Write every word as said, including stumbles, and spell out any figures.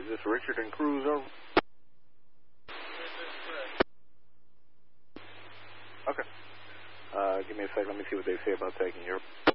Is this Richard and Cruz over? Okay. Uh, give me a second. Let me see what they say about taking your...